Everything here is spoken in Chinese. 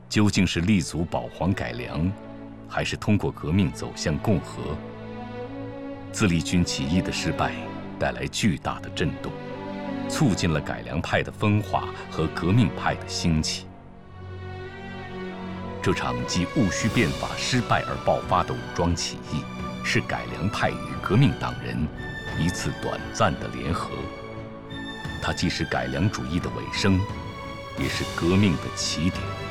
究竟是立足保皇改良，还是通过革命走向共和？自立军起义的失败带来巨大的震动，促进了改良派的分化和革命派的兴起。这场继戊戌变法失败而爆发的武装起义，是改良派与革命党人一次短暂的联合。它既是改良主义的尾声，也是革命的起点。